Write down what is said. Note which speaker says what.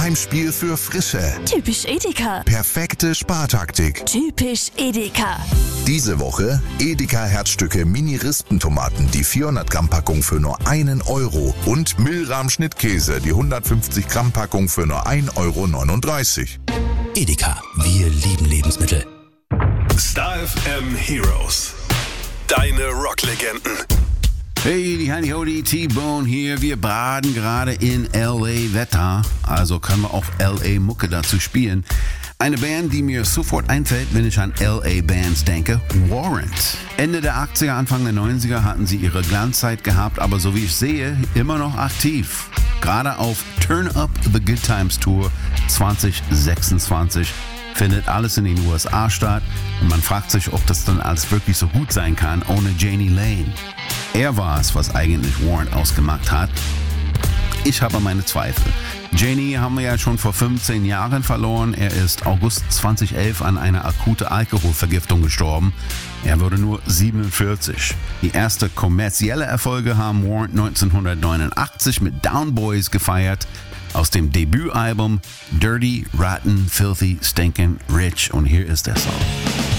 Speaker 1: Heimspiel für Frische.
Speaker 2: Typisch Edeka.
Speaker 1: Perfekte Spartaktik.
Speaker 2: Typisch Edeka.
Speaker 1: Diese Woche Edeka Herzstücke Mini-Rispentomaten, die 400 Gramm Packung für nur 1 Euro und Milram Schnittkäse, die 150 Gramm Packung für nur 1,39 Euro.
Speaker 3: Edeka, wir lieben Lebensmittel.
Speaker 4: Star FM Heroes. Deine Rocklegenden.
Speaker 5: Hey, die Honey Hody, T-Bone hier. Wir baden gerade in L.A. Wetter, also können wir auch L.A. Mucke dazu spielen. Eine Band, die mir sofort einfällt, wenn ich an L.A. Bands denke, Warrant. Ende der 80er, Anfang der 90er hatten sie ihre Glanzzeit gehabt, aber so wie ich sehe, immer noch aktiv. Gerade auf Turn Up the Good Times Tour 2026 findet alles in den USA statt und man fragt sich, ob das dann alles wirklich so gut sein kann ohne Jani Lane. Er war es, was eigentlich Warrant ausgemacht hat. Ich habe meine Zweifel. Jani haben wir ja schon vor 15 Jahren verloren. Er ist August 2011 an einer akuten Alkoholvergiftung gestorben. Er wurde nur 47. Die erste kommerzielle Erfolge haben Warrant 1989 mit Down Boys gefeiert. Aus dem Debütalbum Dirty, Rotten, Filthy, Stinkin' Rich. Und hier ist der Song.